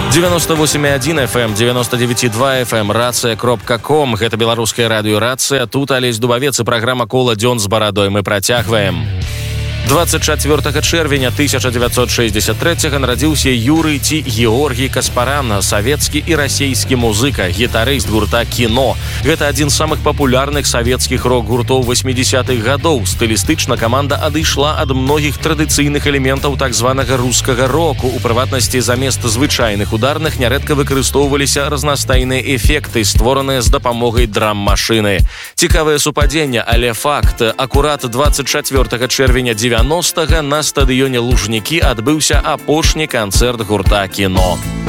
98,1 FM, 99,2 FM, рация.ком. Гэта беларуская радыёрацыя. Тут Алесь Дубавец і праграма «Кола дзён з барадой». Мы працягваем. 24 чэрвеня 1963 нарадзіўся Юрый ці Георгій Каспаран, савецкі і расійскі музыка, гітарыст гурта «Кіно». Гэта адзін з самых папулярных савецкіх рок-гуртоў 80-х гадоў. Стылістычна каманда адышла ад многіх традыцыйных элементаў так званага рускага року. У прыватнасці замест звычайных ударных нярэдка выкарыстоўваліся разнастайныя эфекты, створаныя з дапамогай драм-машыны. Цікавае супадзенне, але факт. Акурат 24 чэрвеня 90-га на стадыёне Лужнікі адбыўся апошні канцэрт гурта «Кіно».